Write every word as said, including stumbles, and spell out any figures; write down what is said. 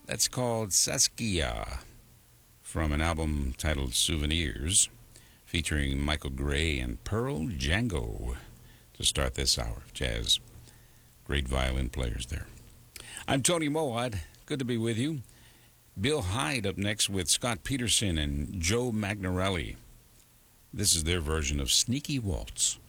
That's called Saskia from an album titled Souvenirs, featuring Michael Gray and Pearl Django to start this hour of jazz. Great violin players there. I'm Tony Moad. Good to be with you. Bill Hyde up next with Scott Peterson and Joe Magnarelli. This is their version of Sneaky Waltz.